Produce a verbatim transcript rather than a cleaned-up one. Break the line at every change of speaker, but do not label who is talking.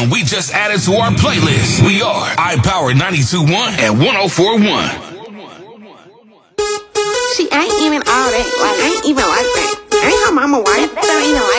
one we just added to our playlist. We are iPower ninety-two point one and one oh four point one.
She ain't even all that. Like, ain't even like